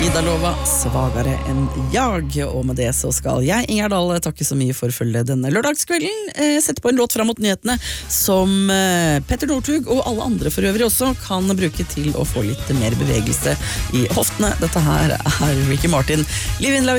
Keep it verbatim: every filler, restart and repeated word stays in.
Ida Lova, svagere enn jag. Og med det så skal jeg, Inger Dahl, takke så mye for følge denne lørdagskvelden. Eh, sette på en låt frem mot nyhetene som eh, Petter Northug og alle andre for øvrig også kan bruke til å få litt mer bevegelse i hoftene. Dette her er Ricky Martin. Live in Love.